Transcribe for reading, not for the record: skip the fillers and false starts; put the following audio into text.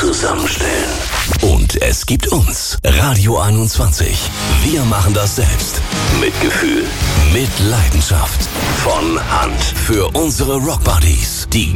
zusammenstellen. Und es gibt uns, Radio 21. Wir machen das selbst. Mit Gefühl, mit Leidenschaft. Von Hand. Für unsere Rockbuddies, die